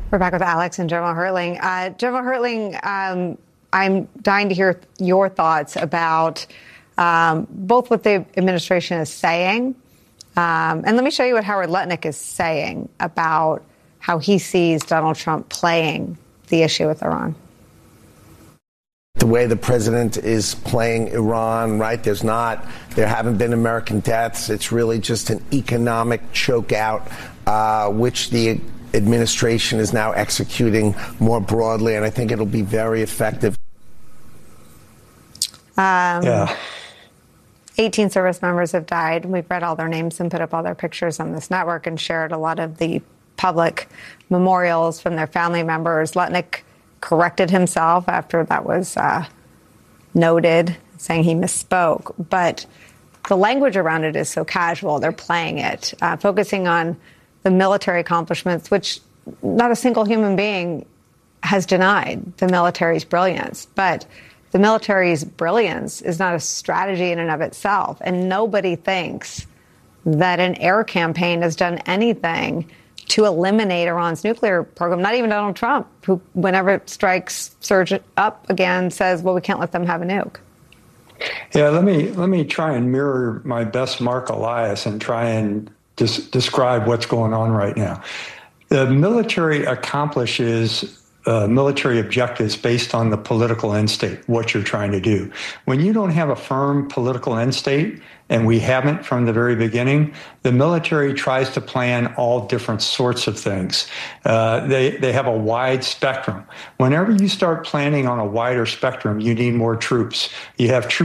We're back with Alex and General Hertling. General Hertling, I'm dying to hear your thoughts about both what the administration is saying, and let me show you what Howard Lutnick is saying about how he sees Donald Trump playing the issue with Iran. The way the president is playing Iran, right? There haven't been American deaths. It's really just an economic chokeout, which the administration is now executing more broadly, and I think it'll be very effective. 18 service members have died. We've read all their names and put up all their pictures on this network and shared a lot of the public memorials from their family members. Lutnick corrected himself after that was noted, saying he misspoke. But the language around it is so casual. They're playing it, focusing on the military accomplishments, which not a single human being has denied the military's brilliance. But the military's brilliance is not a strategy in and of itself. And nobody thinks that an air campaign has done anything to eliminate Iran's nuclear program. Not even Donald Trump, who, whenever it strikes surge up again, says, well, we can't let them have a nuke. Yeah, let me try and mirror my best Mark Elias and try and describe what's going on right now. The military accomplishes military objectives based on the political end state, what you're trying to do. When you don't have a firm political end state, and we haven't from the very beginning, the military tries to plan all different sorts of things. They have a wide spectrum. Whenever you start planning on a wider spectrum, you need more troops. You have troop